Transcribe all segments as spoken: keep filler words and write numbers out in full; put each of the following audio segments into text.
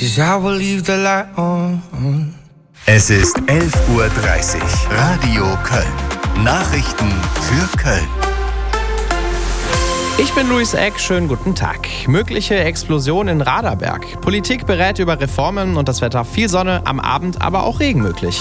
'cause I will leave the light on. Es ist elf Uhr dreißig. Radio Köln. Nachrichten für Köln. Ich bin Luis Eck, schönen guten Tag. Mögliche Explosion in Raderberg. Politik berät über Reformen und das Wetter viel Sonne, am Abend aber auch Regen möglich.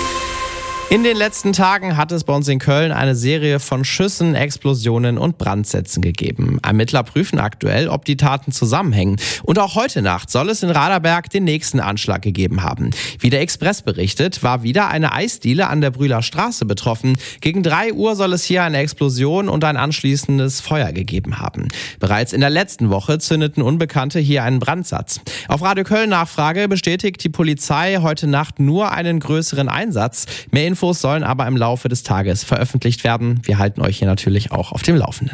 In den letzten Tagen hat es bei uns in Köln eine Serie von Schüssen, Explosionen und Brandsätzen gegeben. Ermittler prüfen aktuell, ob die Taten zusammenhängen. Und auch heute Nacht soll es in Raderberg den nächsten Anschlag gegeben haben. Wie der Express berichtet, war wieder eine Eisdiele an der Brühler Straße betroffen. Gegen drei Uhr soll es hier eine Explosion und ein anschließendes Feuer gegeben haben. Bereits in der letzten Woche zündeten Unbekannte hier einen Brandsatz. Auf Radio Köln Nachfrage bestätigt die Polizei heute Nacht nur einen größeren Einsatz. Mehr Infos sollen aber im Laufe des Tages veröffentlicht werden. Wir halten euch hier natürlich auch auf dem Laufenden.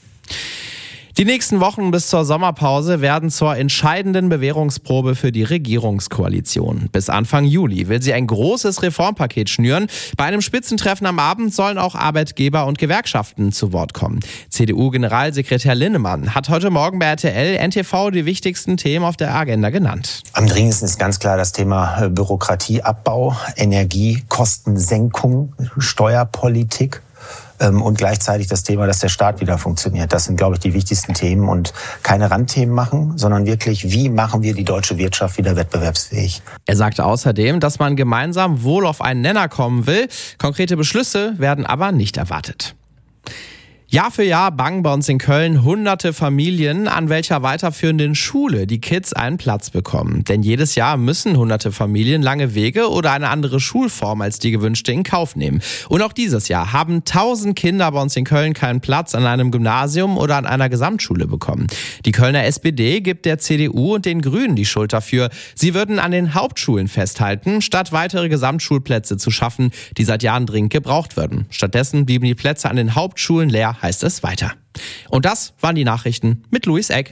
Die nächsten Wochen bis zur Sommerpause werden zur entscheidenden Bewährungsprobe für die Regierungskoalition. Bis Anfang Juli will sie ein großes Reformpaket schnüren. Bei einem Spitzentreffen am Abend sollen auch Arbeitgeber und Gewerkschaften zu Wort kommen. C D U-Generalsekretär Linnemann hat heute Morgen bei R T L N T V die wichtigsten Themen auf der Agenda genannt. Am dringendsten ist ganz klar das Thema Bürokratieabbau, Energiekostensenkung, Steuerpolitik. Und gleichzeitig das Thema, dass der Staat wieder funktioniert. Das sind, glaube ich, die wichtigsten Themen und keine Randthemen machen, sondern wirklich, wie machen wir die deutsche Wirtschaft wieder wettbewerbsfähig. Er sagte außerdem, dass man gemeinsam wohl auf einen Nenner kommen will. Konkrete Beschlüsse werden aber nicht erwartet. Jahr für Jahr bangen bei uns in Köln hunderte Familien, an welcher weiterführenden Schule die Kids einen Platz bekommen. Denn jedes Jahr müssen hunderte Familien lange Wege oder eine andere Schulform als die gewünschte in Kauf nehmen. Und auch dieses Jahr haben tausend Kinder bei uns in Köln keinen Platz an einem Gymnasium oder an einer Gesamtschule bekommen. Die Kölner S P D gibt der C D U und den Grünen die Schuld dafür. Sie würden an den Hauptschulen festhalten, statt weitere Gesamtschulplätze zu schaffen, die seit Jahren dringend gebraucht würden. Stattdessen blieben die Plätze an den Hauptschulen leer, heißt es weiter. Und das waren die Nachrichten mit Luis Eck.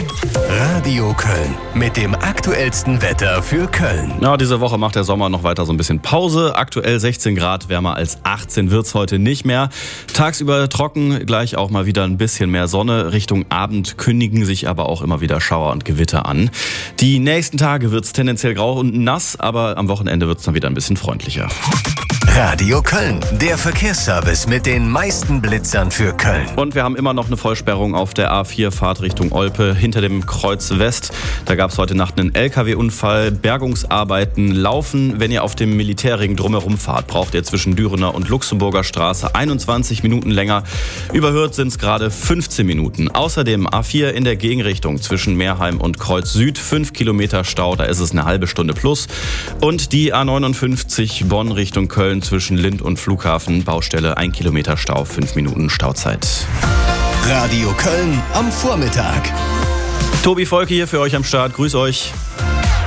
Radio Köln mit dem aktuellsten Wetter für Köln. Ja, diese Woche macht der Sommer noch weiter so ein bisschen Pause. Aktuell sechzehn Grad, wärmer als achtzehn wird's heute nicht mehr. Tagsüber trocken, gleich auch mal wieder ein bisschen mehr Sonne. Richtung Abend kündigen sich aber auch immer wieder Schauer und Gewitter an. Die nächsten Tage wird's tendenziell grau und nass, aber am Wochenende wird's dann wieder ein bisschen freundlicher. Radio Köln, der Verkehrsservice mit den meisten Blitzern für Köln. Und wir haben immer noch eine Vollsperrung auf der A vier Fahrt Richtung Olpe hinter dem Kreuz West. Da gab es heute Nacht einen L K W-Unfall. Bergungsarbeiten laufen. Wenn ihr auf dem Militärring drumherum fahrt, braucht ihr zwischen Dürener und Luxemburger Straße einundzwanzig Minuten länger. Überhört sind es gerade fünfzehn Minuten. Außerdem A vier in der Gegenrichtung zwischen Meerheim und Kreuz Süd. fünf Kilometer Stau, da ist es eine halbe Stunde plus. Und die A neunundfünfzig Bonn Richtung Köln zwischen Lind und Flughafen, Baustelle, ein Kilometer Stau, fünf Minuten Stauzeit. Radio Köln am Vormittag. Tobi Volke hier für euch am Start. Grüß euch.